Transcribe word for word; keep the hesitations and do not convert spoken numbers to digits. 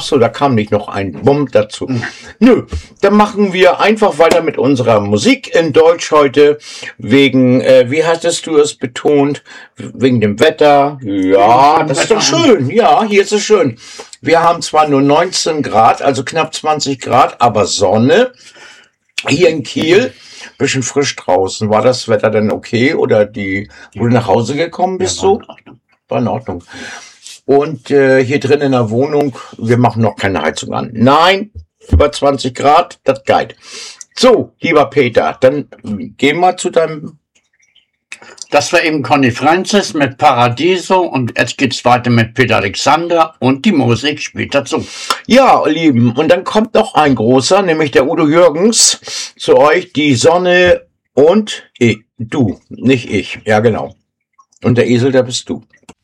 so, da kam nicht noch ein Bumm dazu. Nö, dann machen wir einfach weiter mit unserer Musik in Deutsch heute. Wegen, äh, wie hattest du es betont? Wegen dem Wetter. Ja, das ist doch schön. Ja, hier ist es schön. Wir haben zwar nur neunzehn Grad, also knapp zwanzig Grad, aber Sonne. Hier in Kiel. Bisschen frisch draußen. War das Wetter denn okay? Oder die, wo du nach Hause gekommen bist, so? War in Ordnung. Und äh, hier drin in der Wohnung, wir machen noch keine Heizung an. Nein, über zwanzig Grad, das geht. So, lieber Peter, dann geh mal zu deinem... Das war eben Conny Francis mit Paradiso und jetzt geht's weiter mit Peter Alexander und die Musik spielt dazu. Ja, Lieben, und dann kommt noch ein großer, nämlich der Udo Jürgens, zu euch, die Sonne und ich, du, nicht ich, ja genau. Und der Esel, der bist du.